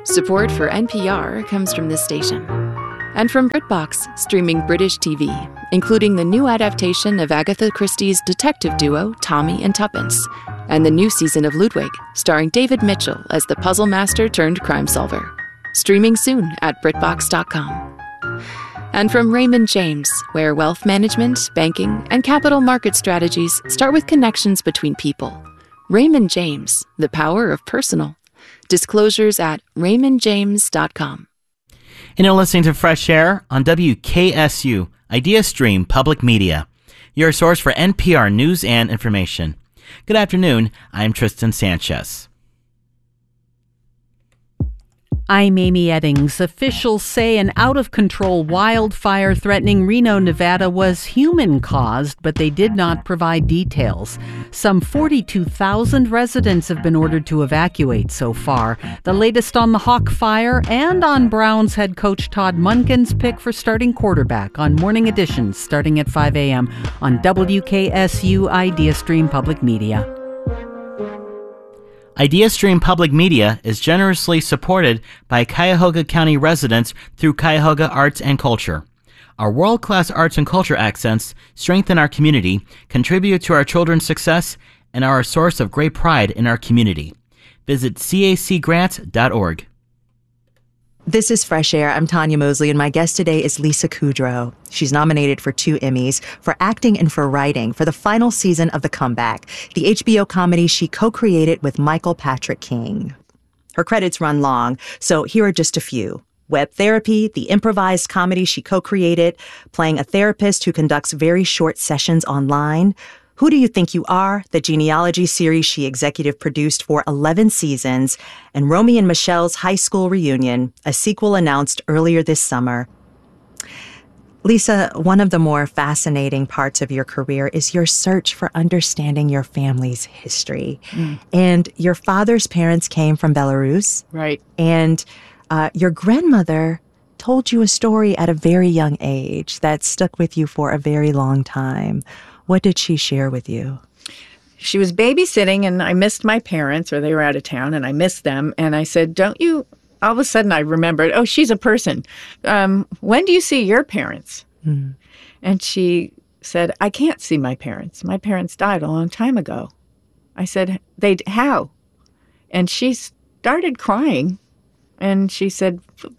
Support for NPR comes from this station. And from BritBox, streaming British TV, including the new adaptation of Agatha Christie's detective duo Tommy and Tuppence, and the new season of Ludwig, starring David Mitchell as the puzzle master turned crime solver. Streaming soon at BritBox.com. And from Raymond James, where wealth management, banking, and capital market strategies start with connections between people. Raymond James, the power of personal. Disclosures at RaymondJames.com. And you're listening to Fresh Air on WKSU, IdeaStream Public Media, your source for NPR news and information. Good afternoon, I'm Tristan Sanchez. I'm Amy Eddings. Officials say an out-of-control wildfire threatening Reno, Nevada was human-caused, but they did not provide details. Some 42,000 residents have been ordered to evacuate so far. The latest on the Hawk Fire and on Browns head coach Todd Monken's pick for starting quarterback on Morning Editions starting at 5 a.m. on WKSU IdeaStream Public Media. IdeaStream Public Media is generously supported by Cuyahoga County residents through Cuyahoga Arts and Culture. Our world-class arts and culture accents strengthen our community, contribute to our children's success, and are a source of great pride in our community. Visit cacgrants.org. This is Fresh Air. I'm Tanya Mosley, and my guest today is Lisa Kudrow. She's nominated for 2 Emmys for acting and for writing for the final season of The Comeback, the HBO comedy she co-created with Michael Patrick King. Her credits run long, so here are just a few. Web Therapy, the improvised comedy she co-created, playing a therapist who conducts very short sessions online. Who Do You Think You Are?, the genealogy series she executive produced for 11 seasons, and Romy and Michelle's High School Reunion, a sequel announced earlier this summer. Lisa, one of the more fascinating parts of your career is your search for understanding your family's history. And your father's parents came from Belarus. Right. And your grandmother told you a story at a very young age that stuck with you for a very long time. What did she share with you? She was babysitting, and I missed my parents, or they were out of town, and I missed them. And I said, don't you, all of a sudden I remembered, oh, she's a person. When do you see your parents? And she said, I can't see my parents. My parents died a long time ago. I said, how? And she started crying, and she said,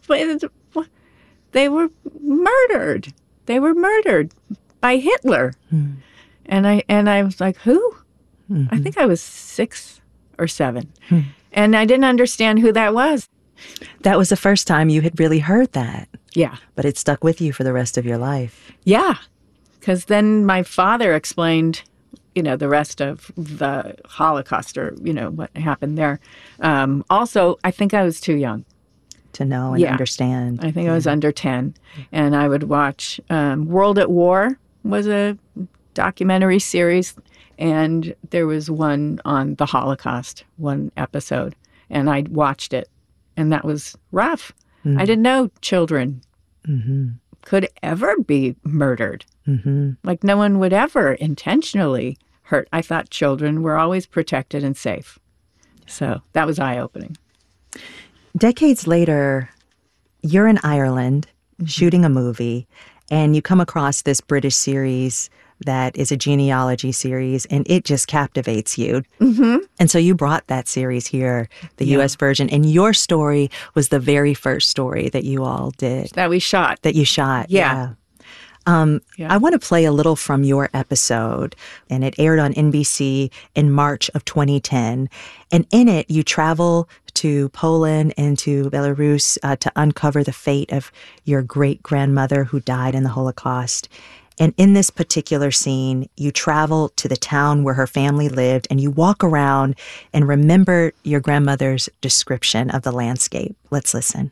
they were murdered. They were murdered by Hitler. And I was like, who? I think I was 6 or 7. And I didn't understand who that was. That was the first time you had really heard that. Yeah. But it stuck with you for the rest of your life. Yeah. Because then my father explained, the rest of the Holocaust, or, what happened there. Also, I think I was too young to know and understand. I think I was under 10. And I would watch World at War was a documentary series, and there was one on the Holocaust, one episode, and I watched it, and that was rough. I didn't know children could ever be murdered. Like no one would ever intentionally hurt. I thought children were always protected and safe. So that was eye-opening. Decades later, you're in Ireland shooting a movie, and you come across this British series that is a genealogy series, and it just captivates you. And so you brought that series here, the U.S. version, and your story was the very first story that you all did. That we shot. That you shot, Yeah. I want to play a little from your episode, and it aired on NBC in March of 2010. And in it, you travel to Poland and to Belarus to uncover the fate of your great-grandmother who died in the Holocaust. And in this particular scene, you travel to the town where her family lived, and you walk around and remember your grandmother's description of the landscape. Let's listen.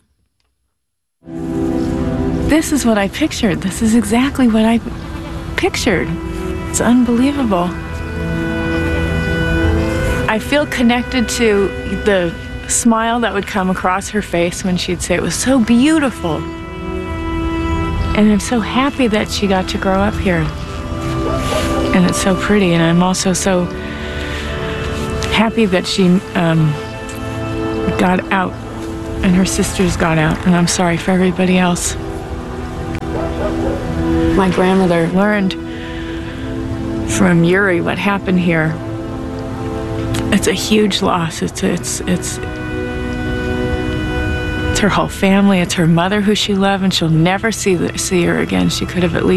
This is what I pictured. This is exactly what I pictured. It's unbelievable. I feel connected to the smile that would come across her face when she'd say it was so beautiful. And I'm so happy that she got to grow up here. And it's so pretty. And I'm also so happy that she got out and her sisters got out, and I'm sorry for everybody else. My grandmother learned from Yuri what happened here. It's a huge loss. It's her whole family. It's her mother who she loved, and she'll never see her again. She could have at least